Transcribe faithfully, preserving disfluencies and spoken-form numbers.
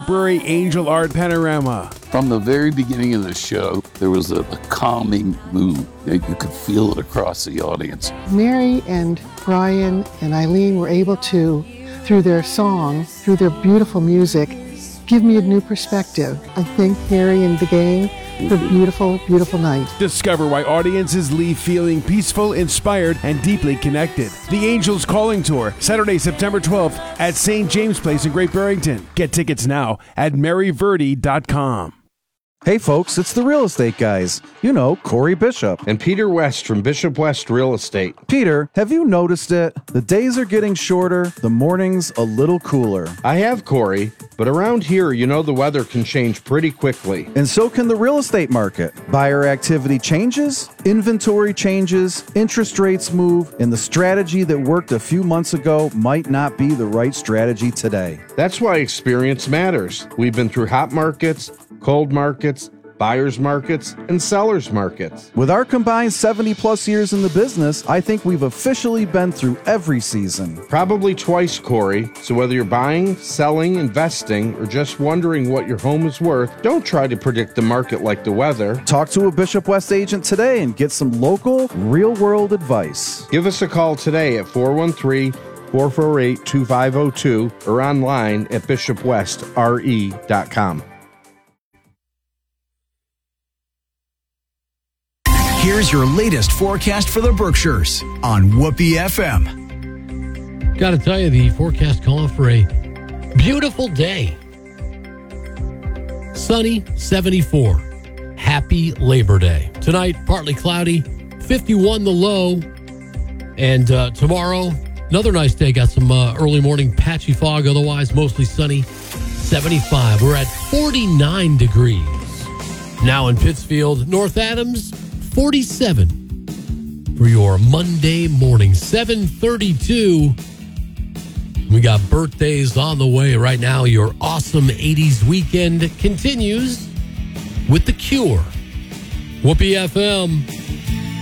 contemporary angel art panorama. From the very beginning of the show, there was a, a calming mood. You could feel it across the audience. Mary and Brian and Eileen were able to, through their song, through their beautiful music, give me a new perspective. I thank Harry and the gang for a beautiful, beautiful night. Discover why audiences leave feeling peaceful, inspired, and deeply connected. The Angels Calling Tour, Saturday, September twelfth at Saint James Place in Great Barrington. Get tickets now at mary verde dot com. Hey folks, it's the Real Estate Guys. You know, Corey Bishop. And Peter West from Bishop West Real Estate. Peter, have you noticed it? The days are getting shorter, the mornings a little cooler. I have, Corey, but around here, you know the weather can change pretty quickly. And so can the real estate market. Buyer activity changes, inventory changes, interest rates move, and the strategy that worked a few months ago might not be the right strategy today. That's why experience matters. We've been through hot markets, cold markets, buyers markets, and sellers markets. With our combined seventy plus years in the business, I think we've officially been through every season. Probably twice, Corey. So whether you're buying, selling, investing, or just wondering what your home is worth, don't try to predict the market like the weather. Talk to a Bishop West agent today and get some local, real-world advice. Give us a call today at four one three, four four eight, two five zero two or online at bishop west r e dot com. Here's your latest forecast for the Berkshires on Whoopee F M. Got to tell you, the forecast calling for a beautiful day. Sunny, seventy-four. Happy Labor Day. Tonight, partly cloudy, fifty-one the low. And uh, tomorrow, another nice day. Got some uh, early morning patchy fog, otherwise mostly sunny, seventy-five. We're at forty-nine degrees. Now in Pittsfield, North Adams, forty-seven for your Monday morning, seven thirty-two. We got birthdays on the way right now. Your awesome eighties weekend continues with The Cure. Whoopee F M.